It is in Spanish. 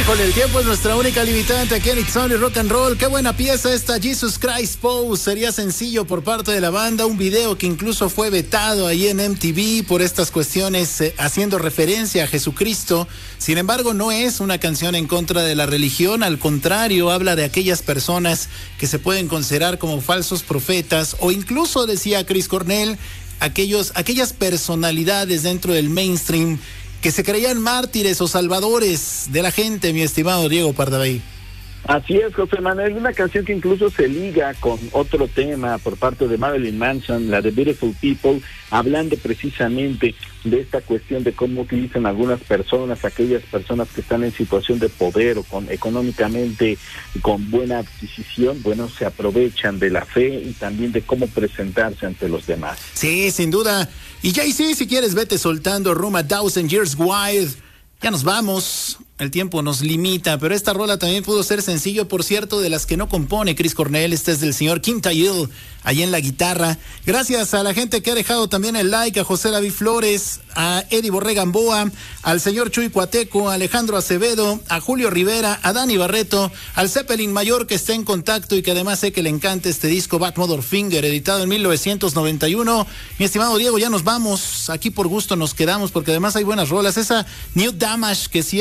Híjole, el tiempo es nuestra única limitante aquí en It's Only Rock and Roll. Qué buena pieza esta, Jesus Christ Pose. Sería sencillo por parte de la banda, un video que incluso fue vetado ahí en MTV por estas cuestiones haciendo referencia a Jesucristo. Sin embargo, no es una canción en contra de la religión, al contrario, habla de aquellas personas que se pueden considerar como falsos profetas o incluso, decía Chris Cornell, aquellas personalidades dentro del mainstream que se creían mártires o salvadores de la gente, mi estimado Diego Pardavé. Así es, José Manuel, una canción que incluso se liga con otro tema por parte de Marilyn Manson, la de Beautiful People, hablando precisamente de esta cuestión de cómo utilizan algunas personas, aquellas personas que están en situación de poder o económicamente con buena adquisición, bueno, se aprovechan de la fe y también de cómo presentarse ante los demás. Sí, sin duda. Y Jay-Z, si quieres, vete soltando Room a Thousand Years Wild. Ya nos vamos, el tiempo nos limita, pero esta rola también pudo ser sencillo, por cierto, de las que no compone Chris Cornell. Este es del señor Kim Thayil, ahí en la guitarra. Gracias a la gente que ha dejado también el like, a José David Flores, a Eddie Borregamboa, al señor Chuy Cuateco, a Alejandro Acevedo, a Julio Rivera, a Dani Barreto, al Zeppelin Mayor que está en contacto y que además sé que le encanta este disco Bad Mother Finger, editado en 1991. Mi estimado Diego, ya nos vamos, aquí por gusto nos quedamos, porque además hay buenas rolas. Esa New Damage que sí